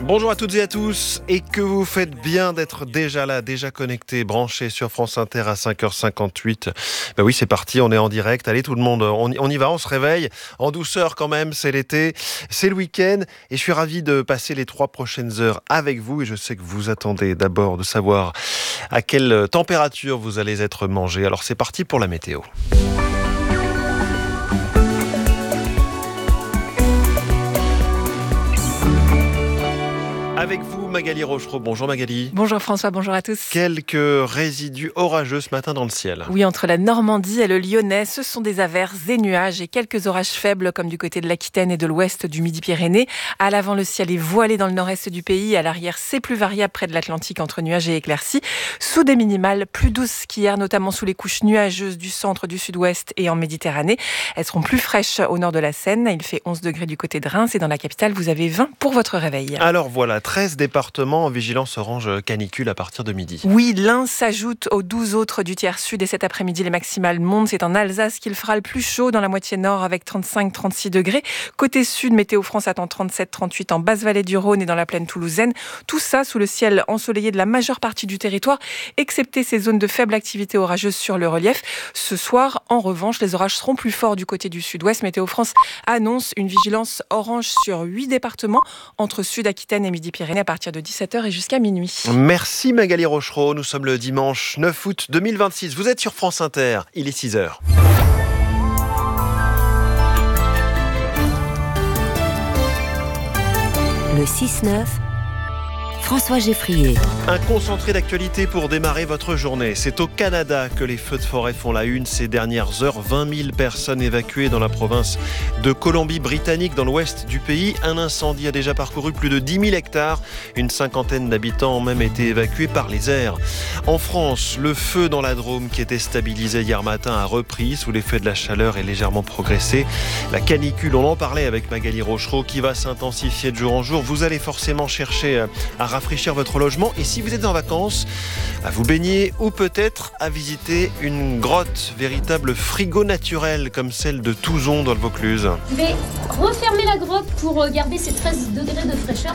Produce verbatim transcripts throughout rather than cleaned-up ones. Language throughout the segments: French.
Bonjour à toutes et à tous, et que vous faites bien d'être déjà là, déjà connectés, branchés sur France Inter à cinq heures cinquante-huit. Ben oui, c'est parti, on est en direct. Allez tout le monde, on y, on y va, on se réveille en douceur quand même, c'est l'été, c'est le week-end, et je suis ravi de passer les trois prochaines heures avec vous, et je sais que vous attendez d'abord de savoir à quelle température vous allez être mangés. Alors c'est parti pour la météo. Avec vous, Magali Rochereau. Bonjour Magali. Bonjour François, bonjour à tous. Quelques résidus orageux ce matin dans le ciel. Oui, entre la Normandie et le Lyonnais, ce sont des averses, des nuages et quelques orages faibles comme du côté de l'Aquitaine et de l'ouest du Midi-Pyrénées. À l'avant, le ciel est voilé dans le nord-est du pays. À l'arrière, c'est plus variable près de l'Atlantique entre nuages et éclaircies. Sous des minimales plus douces qu'hier, notamment sous les couches nuageuses du centre, du sud-ouest et en Méditerranée. Elles seront plus fraîches au nord de la Seine. Il fait onze degrés du côté de Reims et dans la capitale, vous avez vingt pour votre réveil. Alors voilà, treize départements en vigilance orange canicule à partir de midi. Oui, l'Ain s'ajoute aux douze autres du tiers sud et cet après-midi, les maximales montent. C'est en Alsace qu'il fera le plus chaud dans la moitié nord avec trente-cinq à trente-six degrés. Côté sud, Météo France attend trente-sept à trente-huit en basse vallée du Rhône et dans la plaine toulousaine. Tout ça sous le ciel ensoleillé de la majeure partie du territoire, excepté ces zones de faible activité orageuse sur le relief. Ce soir, en revanche, les orages seront plus forts du côté du sud-ouest. Météo France annonce une vigilance orange sur huit départements entre Sud-Aquitaine et Midi-Pyrénées à partir de dix-sept heures et jusqu'à minuit. Merci Magali Rochereau, nous sommes le dimanche neuf août deux mille vingt-six. Vous êtes sur France Inter, il est six heures. Le six neuf, François Geffrier. Un concentré d'actualité pour démarrer votre journée. C'est au Canada que les feux de forêt font la une ces dernières heures. vingt mille personnes évacuées dans la province de Colombie-Britannique, dans l'ouest du pays. Un incendie a déjà parcouru plus de dix mille hectares. Une cinquantaine d'habitants ont même été évacués par les airs. En France, le feu dans la Drôme qui était stabilisé hier matin a repris sous l'effet de la chaleur et légèrement progressé. La canicule, on en parlait avec Magali Rochereau, qui va s'intensifier de jour en jour. Vous allez forcément chercher à rafraîchir votre logement et si vous êtes en vacances, à vous baigner ou peut-être à visiter une grotte, véritable frigo naturel comme celle de Touzon dans le Vaucluse. Je vais refermer la grotte pour garder ces treize degrés de fraîcheur.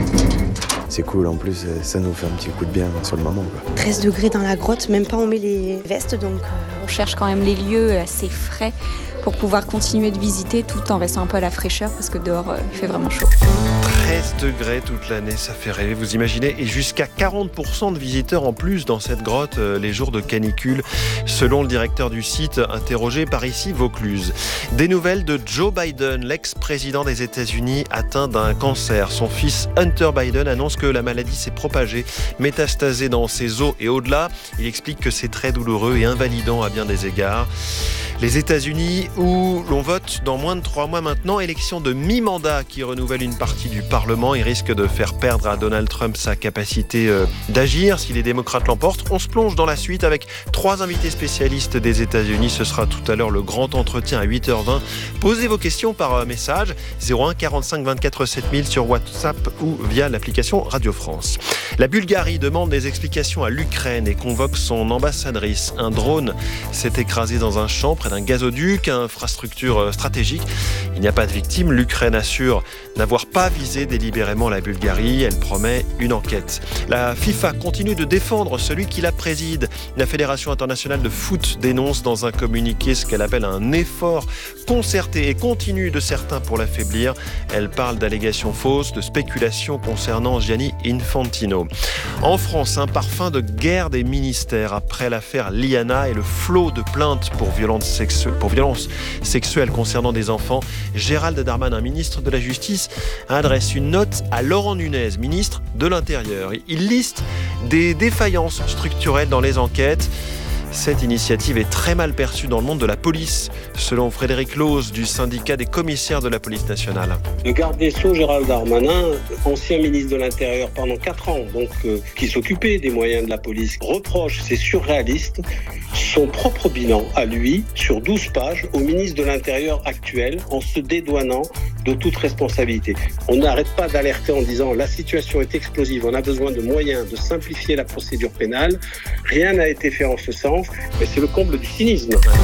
C'est cool, en plus ça nous fait un petit coup de bien sur le moment, quoi. treize degrés dans la grotte, même pas on met les vestes donc... On cherche quand même les lieux assez frais pour pouvoir continuer de visiter tout en restant un peu à la fraîcheur parce que dehors il fait vraiment chaud. treize degrés toute l'année, ça fait rêver, vous imaginez, et jusqu'à quarante pour cent de visiteurs en plus dans cette grotte les jours de canicule, selon le directeur du site interrogé par ici Vaucluse. Des nouvelles de Joe Biden, l'ex-président des États-Unis atteint d'un cancer. Son fils Hunter Biden annonce que la maladie s'est propagée, métastasée dans ses os et au-delà. Il explique que c'est très douloureux et invalidant à bien des égards. Les États-Unis où l'on vote dans moins de trois mois maintenant, élection de mi-mandat qui renouvelle une partie du Parlement et risque de faire perdre à Donald Trump sa capacité euh, d'agir si les démocrates l'emportent. On se plonge dans la suite avec trois invités spécialistes des États-Unis. Ce sera tout à l'heure le grand entretien à huit heures vingt. Posez vos questions par message zéro un quarante-cinq vingt-quatre sept mille sur WhatsApp ou via l'application Radio France. La Bulgarie demande des explications à l'Ukraine et convoque son ambassadrice. Un drone s'est écrasé dans un champ près d'un gazoduc, infrastructure stratégique. Il n'y a pas de victimes. L'Ukraine assure n'avoir pas visé délibérément la Bulgarie. Elle promet une enquête. La FIFA continue de défendre celui qui la préside. La Fédération internationale de foot dénonce dans un communiqué ce qu'elle appelle un effort concerté et continu de certains pour l'affaiblir. Elle parle d'allégations fausses, de spéculations concernant Gianni Infantino. En France, un parfum de guerre des ministères après l'affaire Liana et le flot de plaintes pour violences sexuelles, pour violences sexuelles concernant des enfants. Gérald Darmanin, ministre de la Justice, adresse une note à Laurent Nunez, ministre de l'Intérieur. Il liste des défaillances structurelles dans les enquêtes. Cette initiative est très mal perçue dans le monde de la police, selon Frédéric Lose du syndicat des commissaires de la police nationale. Le garde des Sceaux, Gérald Darmanin, ancien ministre de l'Intérieur pendant quatre ans, donc euh, qui s'occupait des moyens de la police, reproche, c'est surréaliste, son propre bilan à lui, sur douze pages, au ministre de l'Intérieur actuel, en se dédouanant de toute responsabilité. On n'arrête pas d'alerter en disant la situation est explosive, on a besoin de moyens de simplifier la procédure pénale. Rien n'a été fait en ce sens, mais c'est le comble du cynisme.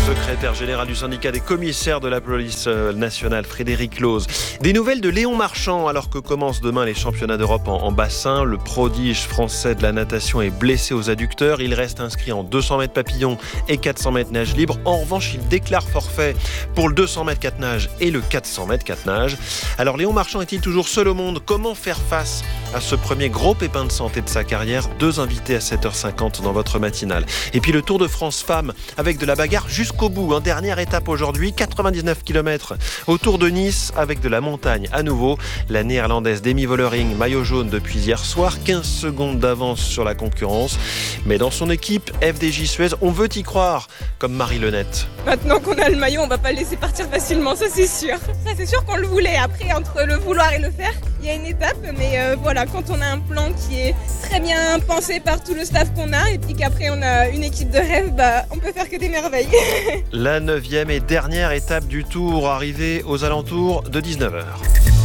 secrétaire général du syndicat des commissaires de la police nationale, Frédéric Lose. Des nouvelles de Léon Marchand, alors que commencent demain les championnats d'Europe en, en bassin. Le prodige français de la natation est blessé aux adducteurs. Il reste inscrit en deux cents mètres papillon et quatre cents mètres nage libre. En revanche, il déclare forfait pour le deux cents mètres quatre nage et le quatre cents mètres quatre nage. Alors Léon Marchand est-il toujours seul au monde ? Comment faire face à ce premier gros pépin de santé de sa carrière ? Deux invités à sept heures cinquante dans votre matinale. Et puis le Tour de France femmes avec de la bagarre jusqu'au bout. Hein. Dernière étape aujourd'hui, quatre-vingt-dix-neuf kilomètres autour de Nice avec de la montagne à nouveau. La néerlandaise Demi Vollering, maillot jaune depuis hier soir, quinze secondes d'avance sur la concurrence. Mais dans son équipe, F D J Suez, on veut y croire, comme Marie Lenette. Maintenant qu'on a le maillot, on va pas le laisser partir facilement, ça c'est sûr. Ça c'est sûr qu'on le voulait. Après, entre le vouloir et le faire, il y a une étape. Mais euh, voilà, quand on a un plan qui est très bien pensé par tout le staff qu'on a et puis qu'après on a une équipe de rêve, bah, on peut faire que des merveilles. La neuvième et dernière étape du Tour, arrivée aux alentours de dix-neuf heures.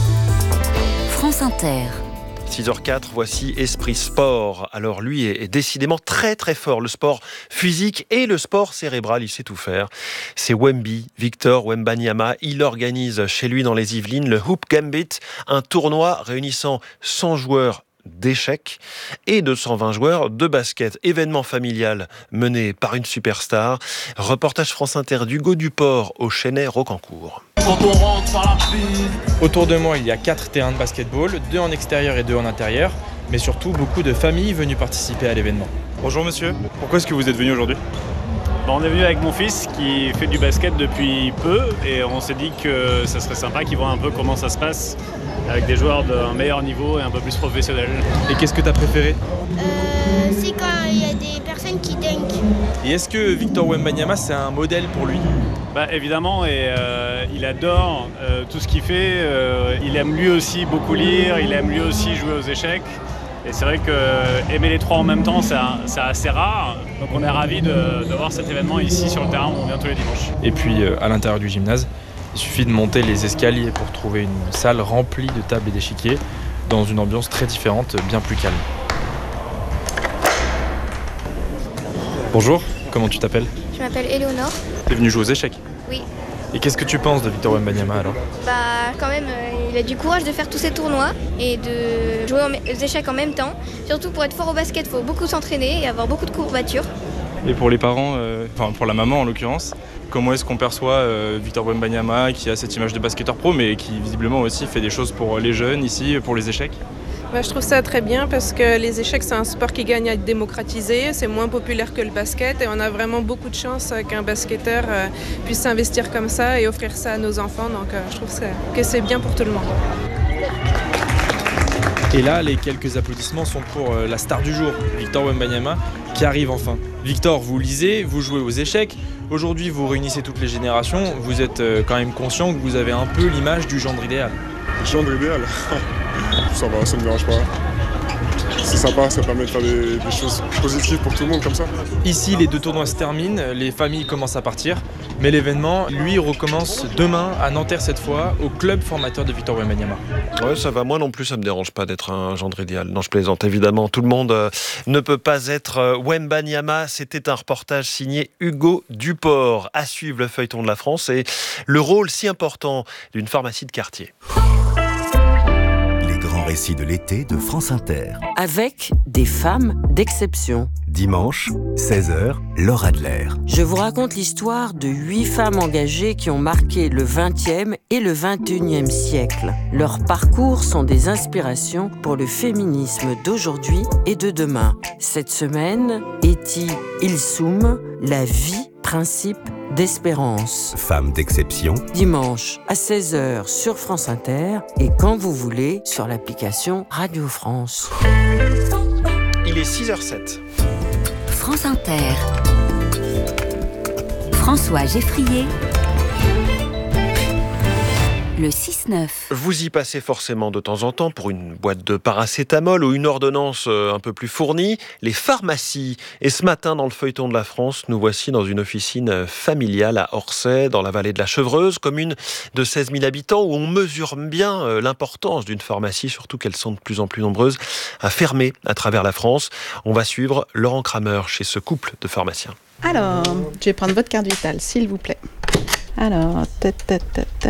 France Inter. six heures quatre, voici Esprit Sport. Alors lui est décidément très très fort, le sport physique et le sport cérébral, il sait tout faire. C'est Wemby, Victor Wembanyama. Il organise chez lui dans les Yvelines le Hoop Gambit, un tournoi réunissant cent joueurs d'échecs et deux cent vingt joueurs de basket. Événement familial mené par une superstar. Reportage France Inter d'Hugo Duport au Chênay-Rocancourt. Autour de moi, il y a quatre terrains de basketball, deux en extérieur et deux en intérieur, mais surtout beaucoup de familles venues participer à l'événement. Bonjour monsieur, pourquoi est-ce que vous êtes venu aujourd'hui ? On est venu avec mon fils qui fait du basket depuis peu et on s'est dit que ça serait sympa qu'il voit un peu comment ça se passe avec des joueurs d'un meilleur niveau et un peu plus professionnels. Et qu'est-ce que tu as préféré ? euh, C'est quand il y a des personnes qui dunkent. Et est-ce que Victor Wembanyama c'est un modèle pour lui ? Bah évidemment, et euh, il adore euh, tout ce qu'il fait. Euh, il aime lui aussi beaucoup lire, il aime lui aussi jouer aux échecs. Et c'est vrai que aimer les trois en même temps, c'est, c'est assez rare. Donc on est ravis de, de voir cet événement ici sur le terrain où on vient tous les dimanches. Et puis euh, à l'intérieur du gymnase, il suffit de monter les escaliers pour trouver une salle remplie de tables et d'échiquiers dans une ambiance très différente, bien plus calme. Bonjour, comment tu t'appelles ? Je m'appelle Éléonore. T'es venue jouer aux échecs ? Oui. Et qu'est-ce que tu penses de Victor Wembanyama alors ? Bah quand même, euh, il a du courage de faire tous ces tournois et de jouer aux échecs en même temps. Surtout pour être fort au basket, il faut beaucoup s'entraîner et avoir beaucoup de courbatures. Et pour les parents, euh, enfin pour la maman en l'occurrence, comment est-ce qu'on perçoit euh, Victor Wembanyama qui a cette image de basketteur pro mais qui visiblement aussi fait des choses pour les jeunes ici, pour les échecs ? Bah, je trouve ça très bien parce que les échecs c'est un sport qui gagne à être démocratisé, c'est moins populaire que le basket et on a vraiment beaucoup de chance qu'un basketteur euh, puisse s'investir comme ça et offrir ça à nos enfants, donc euh, je trouve ça, que c'est bien pour tout le monde. Et là, les quelques applaudissements sont pour euh, la star du jour, Victor Wembanyama, qui arrive enfin. Victor, vous lisez, vous jouez aux échecs, aujourd'hui vous réunissez toutes les générations, vous êtes euh, quand même conscient que vous avez un peu l'image du gendre idéal. Gendre idéal Ça va, ça ne me dérange pas. C'est sympa, ça permet de faire des, des choses positives pour tout le monde comme ça. Ici, les deux tournois se terminent, les familles commencent à partir, mais l'événement, lui, recommence demain à Nanterre cette fois, au club formateur de Victor Wembanyama. Ouais, ça va. Moi non plus, ça me dérange pas d'être un gendre idéal. Non, je plaisante évidemment. Tout le monde euh, ne peut pas être euh, Wembanyama. C'était un reportage signé Hugo Duport. À suivre le feuilleton de la France et le rôle si important d'une pharmacie de quartier. Récit de l'été de France Inter. Avec des femmes d'exception. Dimanche, seize heures, Laure Adler. Je vous raconte l'histoire de huit femmes engagées qui ont marqué le vingtième et le vingt et unième siècle. Leurs parcours sont des inspirations pour le féminisme d'aujourd'hui et de demain. Cette semaine, Eti Ilsoum, la vie, principe d'espérance. Femme d'exception. Dimanche à seize heures sur France Inter et quand vous voulez sur l'application Radio France. Il est six heures sept. France Inter. François Geffrier. Le six neuf. Vous y passez forcément de temps en temps pour une boîte de paracétamol ou une ordonnance un peu plus fournie, les pharmacies. Et ce matin, dans le feuilleton de la France, nous voici dans une officine familiale à Orsay, dans la vallée de la Chevreuse, commune de seize mille habitants, où on mesure bien l'importance d'une pharmacie, surtout qu'elles sont de plus en plus nombreuses à fermer à travers la France. On va suivre Laurent Kramer chez ce couple de pharmaciens. Alors, je vais prendre votre carte vitale, s'il vous plaît. Alors, ta, ta, ta, ta.